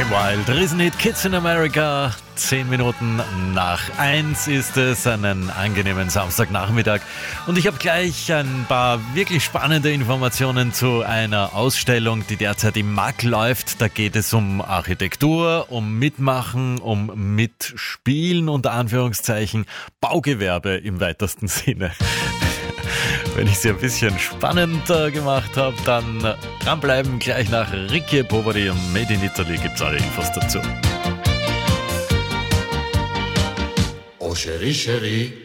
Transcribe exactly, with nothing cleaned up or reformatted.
Kim Wilde, Riesenhit Kids in America. Zehn Minuten nach eins ist es, einen angenehmen Samstagnachmittag. Und ich habe gleich ein paar wirklich spannende Informationen zu einer Ausstellung, die derzeit im M A K läuft. Da geht es um Architektur, um Mitmachen, um Mitspielen, unter Anführungszeichen, Baugewerbe im weitesten Sinne. Wenn ich sie ein bisschen spannend äh, gemacht habe, dann äh, dranbleiben. Gleich nach Ricky Poveri und Made in Italy gibt es alle Infos dazu. Oh, Cherie, Cherie.